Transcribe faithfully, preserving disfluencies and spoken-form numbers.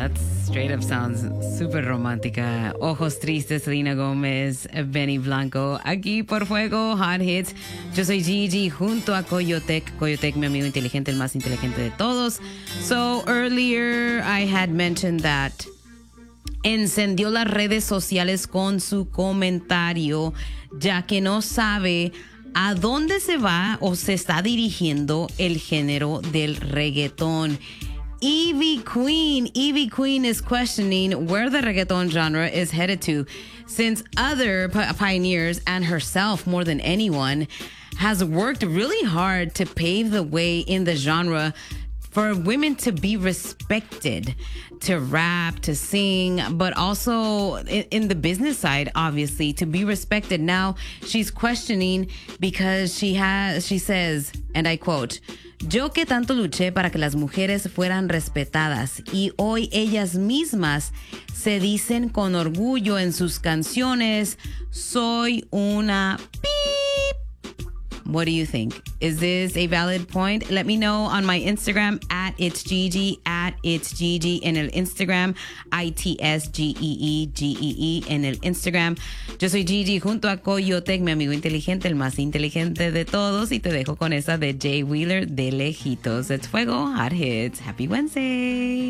That straight up sounds super romántica. Ojos Tristes, Selena Gómez, Benny Blanco. Aquí por Fuego, Hot Hits. Yo soy Gigi junto a Coyotec. Coyotec, mi amigo inteligente, el más inteligente de todos. So earlier I had mentioned that encendió las redes sociales con su comentario, ya que no sabe a dónde se va o se está dirigiendo el género del reggaetón. Evie Queen. Evie Queen is questioning where the reggaeton genre is headed to, since other p- pioneers and herself, more than anyone, has worked really hard to pave the way in the genre for women to be respected, to rap, to sing, but also in, in the business side, obviously, to be respected. Now she's questioning because she has, she says, and I quote, "Yo que tanto luché para que las mujeres fueran respetadas y hoy ellas mismas se dicen con orgullo en sus canciones, soy una beep." What do you think? Is this a valid point? Let me know on my Instagram at it's Gigi, at it's Gigi en el Instagram, I T S G E E G E E en el Instagram. Yo soy Gigi junto a Coyotec, mi amigo inteligente, el más inteligente de todos, y te dejo con esa de Jay Wheeler de lejitos. It's Fuego, Hot Hits. Happy Wednesday.